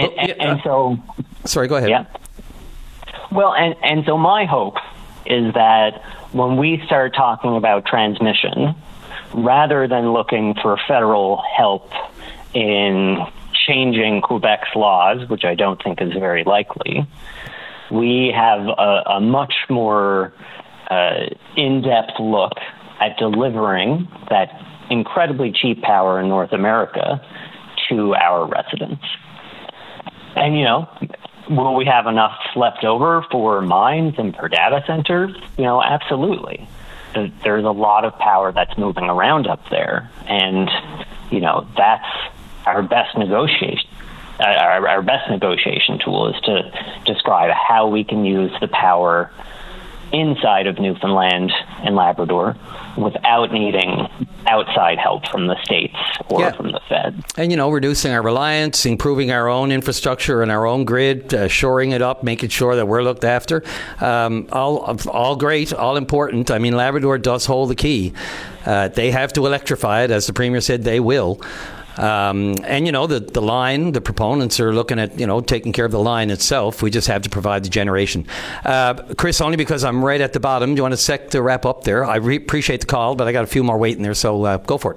And so... Sorry, go ahead. Yeah. Well, and so my hope is that when we start talking about transmission, rather than looking for federal help in changing Quebec's laws, which I don't think is very likely, we have a much more in-depth look at delivering that incredibly cheap power in North America to our residents. And, will we have enough left over for mines and for data centers? Absolutely. There's a lot of power that's moving around up there. And, that's our best negotiation. Our best negotiation tool is to describe how we can use the power inside of Newfoundland and Labrador without needing outside help from the states or from the Fed. And, reducing our reliance, improving our own infrastructure and our own grid, shoring it up, making sure that we're looked after. All great, all important. I mean, Labrador does hold the key. They have to electrify it, as the Premier said they will. And, the line, the proponents are looking at, taking care of the line itself. We just have to provide the generation. Chris, only because I'm right at the bottom, do you want a sec to wrap up there? I appreciate the call, but I got a few more waiting there, so go for it.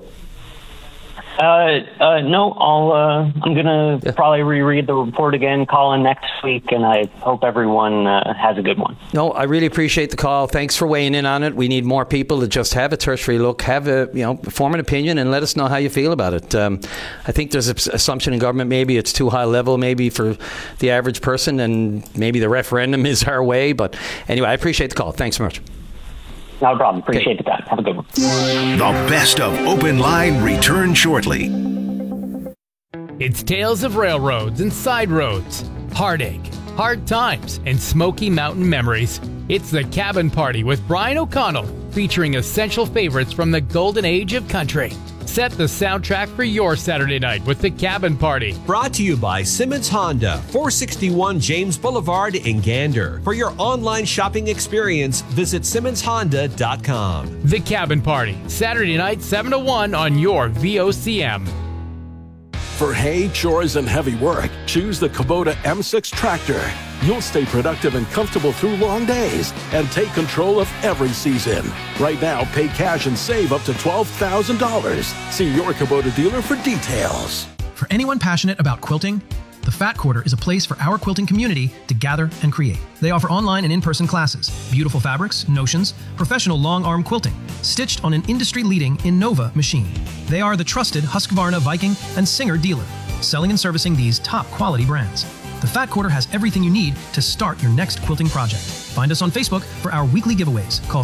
No, I'm going to probably reread the report again, call in next week, and I hope everyone has a good one. No, I really appreciate the call. Thanks for weighing in on it. We need more people to just have a tertiary look, form an opinion, and let us know how you feel about it. I think there's an assumption in government maybe it's too high level, maybe for the average person, and maybe the referendum is our way. But anyway, I appreciate the call. Thanks so much. Not a problem. Appreciate the time. Have a good one. The best of Open Line returns shortly. It's tales of railroads and side roads, heartache, hard times, and Smoky Mountain memories. It's The Cabin Party with Brian O'Connell, featuring essential favorites from the golden age of country. Set the soundtrack for your Saturday night with The Cabin Party. Brought to you by Simmons Honda, 461 James Boulevard in Gander. For your online shopping experience, visit SimmonsHonda.com. The Cabin Party, Saturday night, 7 to 1 on your VOCM. For hay, chores, and heavy work, choose the Kubota M6 tractor. You'll stay productive and comfortable through long days and take control of every season. Right now, pay cash and save up to $12,000. See your Kubota dealer for details. For anyone passionate about quilting, the Fat Quarter is a place for our quilting community to gather and create. They offer online and in-person classes, beautiful fabrics, notions, professional long-arm quilting, stitched on an industry-leading Innova machine. They are the trusted Husqvarna, Viking, and Singer dealer, selling and servicing these top-quality brands. The Fat Quarter has everything you need to start your next quilting project. Find us on Facebook for our weekly giveaways. Call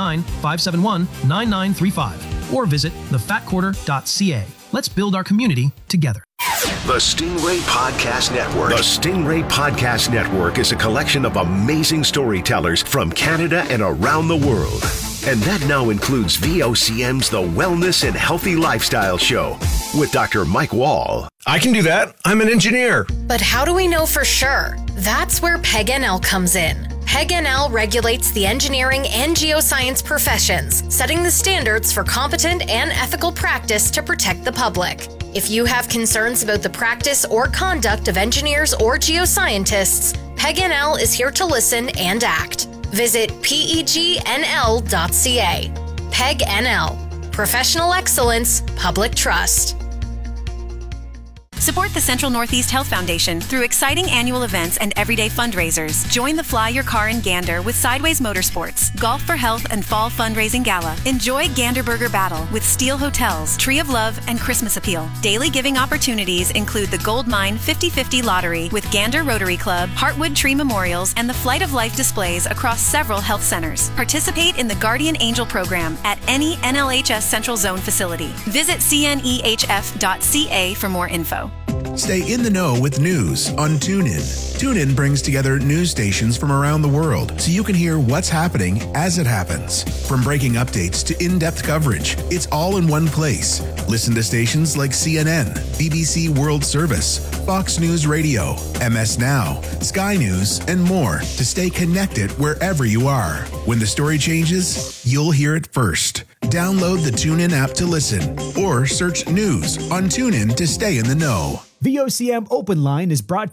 709-571-9935 or visit thefatquarter.ca. Let's build our community together. The Stingray Podcast Network. The Stingray Podcast Network is a collection of amazing storytellers from Canada and around the world. And that now includes VOCM's The Wellness and Healthy Lifestyle Show with Dr. Mike Wall. I can do that. I'm an engineer. But how do we know for sure? That's where PEG-NL comes in. PEG-NL regulates the engineering and geoscience professions, setting the standards for competent and ethical practice to protect the public. If you have concerns about the practice or conduct of engineers or geoscientists, PEG-NL is here to listen and act. Visit pegnl.ca. PEG-NL. Professional excellence, public trust. Support the Central Northeast Health Foundation through exciting annual events and everyday fundraisers. Join the Fly Your Car in Gander with Sideways Motorsports, Golf for Health and Fall Fundraising Gala. Enjoy Gander Burger Battle with Steel Hotels, Tree of Love, and Christmas Appeal. Daily giving opportunities include the Gold Mine 50/50 Lottery with Gander Rotary Club, Heartwood Tree Memorials, and the Flight of Life displays across several health centers. Participate in the Guardian Angel program at any NLHS Central Zone facility. Visit cnehf.ca for more info. Stay in the know with news on TuneIn. TuneIn brings together news stations from around the world so you can hear what's happening as it happens. From breaking updates to in-depth coverage, it's all in one place. Listen to stations like CNN, BBC World Service, Fox News Radio, MS Now, Sky News, and more to stay connected wherever you are. When the story changes, you'll hear it first. Download the TuneIn app to listen or search news on TuneIn to stay in the know. VOCM Open Line is brought